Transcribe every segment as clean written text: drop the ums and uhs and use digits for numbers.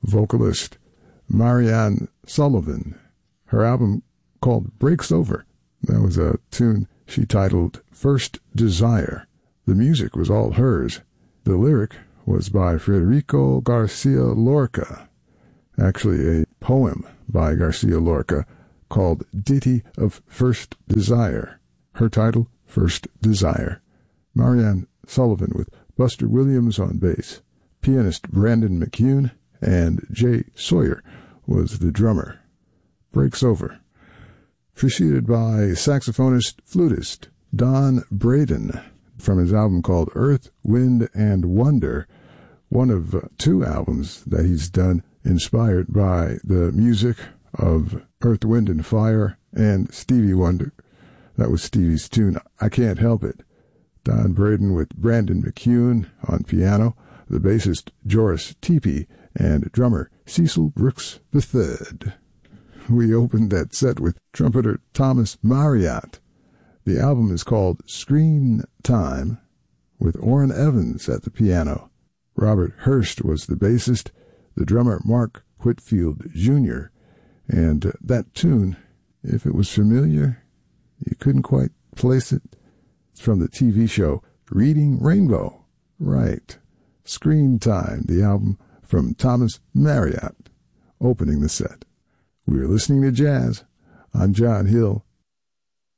vocalist Marianne Sullivan. Her album called Breaks Over. That was a tune she titled First Desire. The music was all hers. The lyric was by Federico Garcia Lorca, actually a poem by Garcia Lorca called Ditty of First Desire. Her title, First Desire. Marianne Sullivan with Buster Williams on bass. Pianist Brandon McCune and Jay Sawyer was the drummer. Breaks Over. Preceded by saxophonist, flutist Don Braden from his album called Earth, Wind, and Wonder, one of two albums that he's done inspired by the music of Earth, Wind, and Fire and Stevie Wonder. That was Stevie's tune, I Can't Help It. Don Braden with Brandon McCune on piano, the bassist Joris Tepe, and drummer Cecil Brooks III. We opened that set with trumpeter Thomas Marriott. The album is called Screen Time, with Orrin Evans at the piano. Robert Hurst was the bassist, the drummer Mark Whitfield Jr., and that tune, if it was familiar, you couldn't quite place it. It's from the TV show Reading Rainbow. Right. Screen Time, the album from Thomas Marriott, opening the set. We're listening to jazz. I'm John Hill.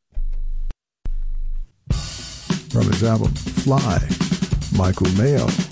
From his album Fly, Michael Mayo.